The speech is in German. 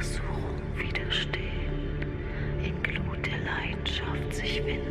Versuchung widerstehen, in Glut der Leidenschaft sich winden.